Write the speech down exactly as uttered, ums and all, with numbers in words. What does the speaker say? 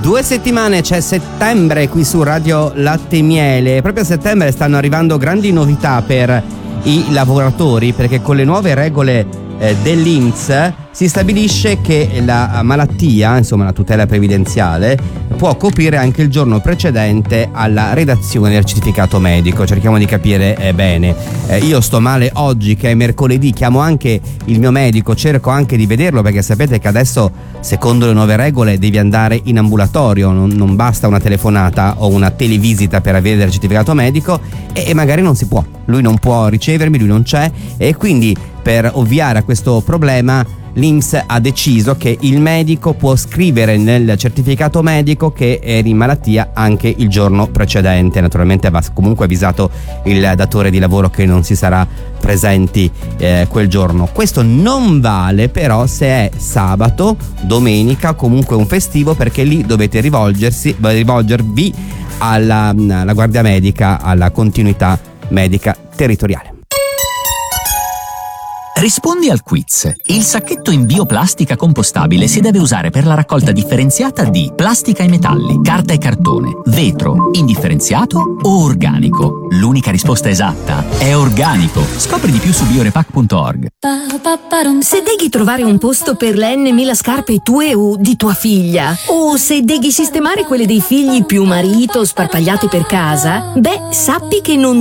Due settimane, c'è settembre qui su Radio Latte e Miele. Proprio a settembre stanno arrivando grandi novità per i lavoratori, perché con le nuove regole eh, dell'I N P S si stabilisce che la malattia, insomma la tutela previdenziale, può coprire anche il giorno precedente alla redazione del certificato medico. Cerchiamo di capire eh, bene. Eh, io sto male oggi che è mercoledì, chiamo anche il mio medico, cerco anche di vederlo, perché sapete che adesso, secondo le nuove regole, devi andare in ambulatorio, non, non basta una telefonata o una televisita per avere il certificato medico, e, e magari non si può. Lui non può ricevermi, lui non c'è, e quindi per ovviare a questo problema l'I N P S ha deciso che il medico può scrivere nel certificato medico che eri in malattia anche il giorno precedente. Naturalmente va comunque avvisato il datore di lavoro che non si sarà presenti eh, quel giorno. Questo non vale però se è sabato, domenica, comunque un festivo, perché lì dovete rivolgersi, rivolgervi alla, alla guardia medica, alla continuità medica territoriale. Rispondi al quiz. Il sacchetto in bioplastica compostabile si deve usare per la raccolta differenziata di plastica e metalli, carta e cartone, vetro, indifferenziato o organico. L'unica risposta esatta è organico. Scopri di più su biorepac punto org. Se devi trovare un posto per le N mila scarpe tue o di tua figlia, o se devi sistemare quelle dei figli più marito sparpagliate per casa, beh, sappi che non